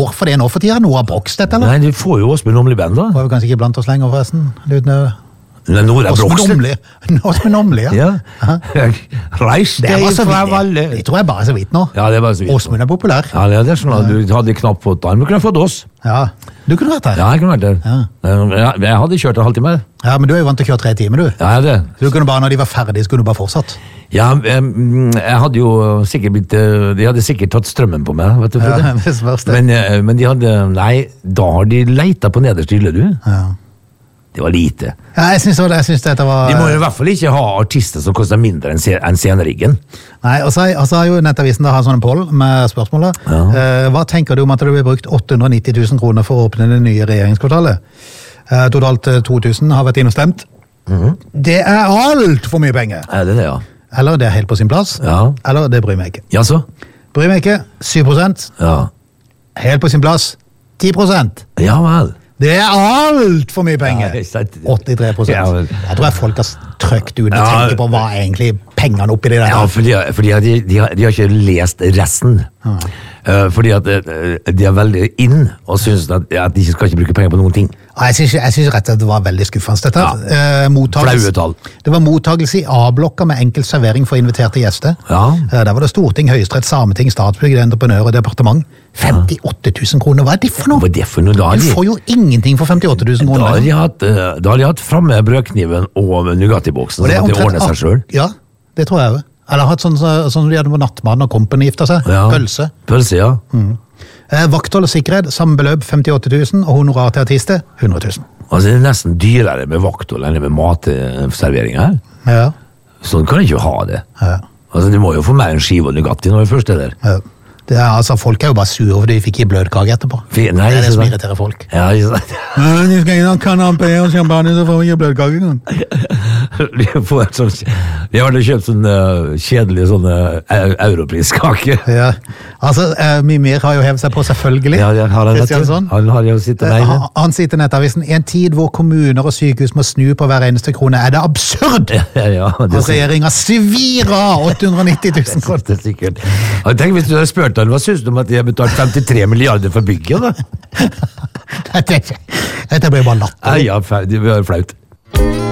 står for det nå for tiden? Nora Brogstedt, eller? Nei, du får jo Åsmund Omli-band, da. Var jo kanskje ikke blant oss lenger, forresten. Nora Brogstedt. Åsmund Omli, ja. Reis deg fra Valle. Det tror jeg bare er så vidt nå. Ja, det er bare så vidt. Åsmund er populær. Ja, det er sånn at du hadde knapt fått den. Du kunne fått oss. Ja, du kunne vært her. Ja, jeg kunne vært der. Jeg hadde kjørt en halvtime. Ja, men du er jo vant til å kjøre 3 timer, du. Ja, det. Så du kunne bare, når de var ferdige, så kunne du bare fortsatt. Ja, jeg hadde jo sikkert blitt, de hadde sikkert tatt strømmen på meg, vet du. Ja, det spørs det. Men de hadde, nei, da har de leita på nederste hylle, du. Ja. Det var lite. Ja, jeg synes dette var... De må jo i hvert fall ikke ha artister som koster mindre enn sceneriggen. Nei, og så har jo Nettavisen da Hans Anne Poll med spørsmålet. Ja. Hva tenker du om at det ble brukt 890 000 kroner for å åpne det nye regjeringskvartalet? Totalt 2000 har vært inn og stemt. Det er alt for mye penger. Er det det, ja? Eller det er helt på sin plass. Ja. Eller det bryr meg ikke. Ja, så? Bryr meg ikke. 7%. Ja. Helt på sin plass. 10%. Ja vel. Det er alt for mye penger. Ja, 83%. Ja, vel. Jeg tror folk har trøkt ut og tenker på hva egentlig pengene oppi det der. Ja, fordi de har ikke lest resten. Fordi at de er veldig inn og synes at de ikke skal bruke penger på noen ting. Jeg synes rett og slett det var veldig skuffende dette. Ja. Flauetall. Det var mottagelse i A-blokka med enkel servering for inviterte gjester. Ja. Der var det Storting, Høyesterett, Sameting, Statsbygg, entreprenør og departement. 58 000 kroner, hva er det for noe? Hva er det for noe? Du får jo ingenting for 58 000 kroner. Da har de hatt fremme brødkniven og Nugatti-boksen, så det ordner seg selv. Ja, det tror jeg jo. Eller hatt sånn som de hadde på nattmannen og Company gifta seg. Ja. Pølse. Pølse, ja. Vakthold og sikkerhet, samme beløp 58 000, og honorar til artister 100 000. Altså, det er nesten dyrere med vakthold enn med matservering her. Ja. Sånn kan de ikke ha det. Ja. Altså, de må jo få mer enn skive og Nugatti når vi først er der. Ja. Det er, altså, folk er jo bare sure for de fikk i blødkake etterpå. Nei, det er det som sant? irriterer folk. Ja, ikke sant? De skal inn og kanapé og champagne, så får vi ikke blødkake. De har kjøpt sånn kjedelig sånn europriskake. Ja, altså Mimir har jo hevet seg på selvfølgelig. Ja, har Kristiansson. Han har jo sittet med. Han sitter i Nettavisen. I en tid hvor kommuner og sykehus må snu på hver eneste krone, er det absurd Ja, at regjeringen svir av 890 000 kroner. Det er sikkert. Tenk hvis du hadde spurt han, hva synes du om at de har betalt 53 milliarder for bygget, da? Dette blir bare latter. Ja, det blir flaut.